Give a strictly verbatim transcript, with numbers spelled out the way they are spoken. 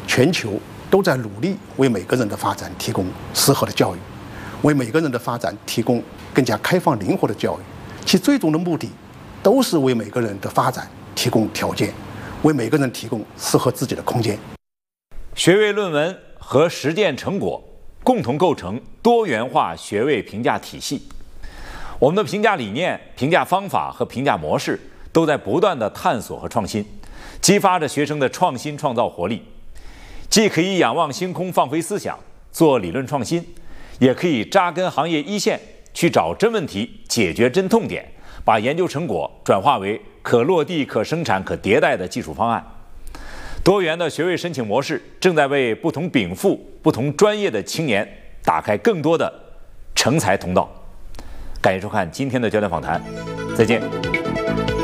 全球都在努力为每个人的发展提供适合的教育，为每个人的发展提供更加开放灵活的教育，其最终的目的都是为每个人的发展提供条件，为每个人提供适合自己的空间。 学位论文和实践成果共同构成多元化学位评价体系。我们的评价理念、评价方法和评价模式都在不断的探索和创新，激发着学生的创新创造活力。既可以仰望星空放飞思想，做理论创新，也可以扎根行业一线，去找真问题，解决真痛点，把研究成果转化为可落地、可生产、可迭代的技术方案。多元的学位申请模式正在为不同禀赋、不同专业的青年打开更多的成才通道。感谢收看今天的焦点访谈，再见。